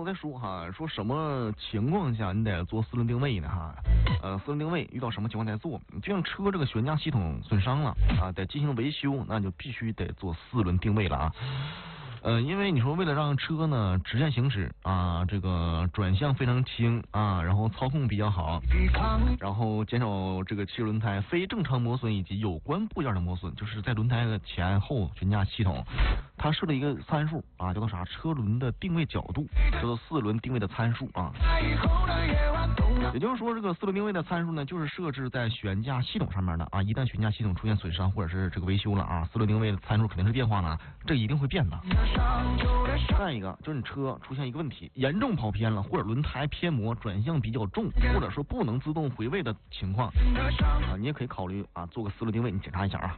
在说哈，说什么情况下你得做四轮定位呢哈？四轮定位遇到什么情况再做？就像车这个悬架系统损伤了啊，得进行维修，那就必须得做四轮定位了啊。因为你说为了让车呢直线行驶啊，这个转向非常轻啊，然后操控比较好，然后减少这个汽车轮胎非正常磨损以及有关部件的磨损，就是在轮胎的前后悬架系统，它设了一个参数啊，叫做啥？车轮的定位角度，叫做四轮定位的参数啊。也就是说，这个四轮定位的参数呢，就是设置在悬架系统上面的啊。一旦悬架系统出现损伤或者是这个维修了啊，四轮定位的参数肯定是变化了，这一定会变的。再一个就是你车出现一个问题，严重跑偏了，或者轮胎偏磨、转向比较重，或者说不能自动回位的情况啊，你也可以考虑啊，做个四轮定位，你检查一下啊。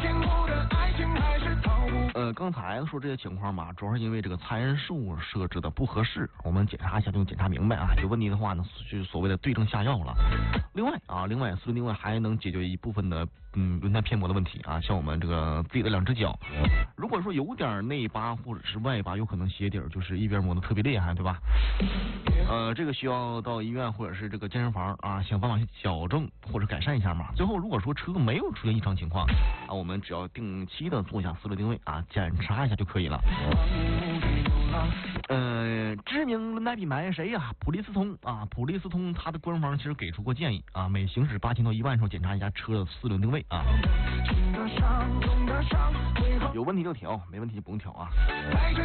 刚才说这些情况嘛，主要是因为这个参数设置的不合适，我们检查一下就检查明白啊。有问题的话呢，就是所谓的对症下药了。另外四轮定位还能解决一部分的轮胎偏磨的问题啊，像我们这个自己的两只脚，如果说有点内八或者是外八，有可能鞋底就是一边磨的特别厉害，对吧？这个需要到医院或者是这个健身房啊，想办法去矫正或者改善一下嘛。最后如果说车没有出现异常情况啊，我们只要定期的做一下四轮定位啊，检查一下就可以了。知名轮胎品牌谁呀？普利司通啊，普利司通它的官方其实给出过建议啊，每行驶8000到1万的时候检查一下车的四轮定位啊，有问题就调，没问题就不用调啊。